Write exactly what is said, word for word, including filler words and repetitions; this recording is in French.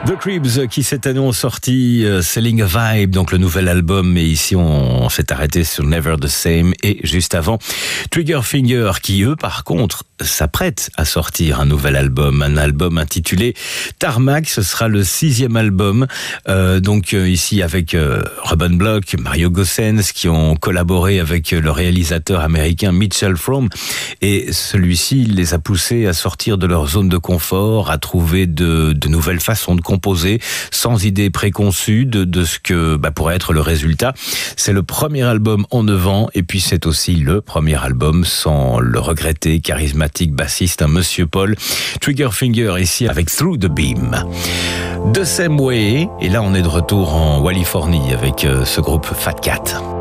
The Cribs qui cette année ont sorti uh, Selling a Vibe, donc le nouvel album, mais ici on, on s'est arrêté sur Never the Same, et juste avant Triggerfinger qui eux par contre s'apprêtent à sortir un nouvel album, un album intitulé Tarmac. Ce sera le sixième album, euh, donc euh, ici avec euh, Ruben Block, Mario Gossens qui ont collaboré avec le réalisateur américain Mitchell Fromm, et celui-ci les a poussés à sortir de leur zone de confort, à trouver de, de nouvelles façons de composer sans idée préconçue de, de ce que bah, pourrait être le résultat. C'est le premier album en neuf ans, et puis c'est aussi le premier album sans le regretté charismatique bassiste, un Monsieur Paul. Triggerfinger ici avec Through the Beam. The Same Way, et là on est de retour en Californie avec euh, ce groupe Fat Cat.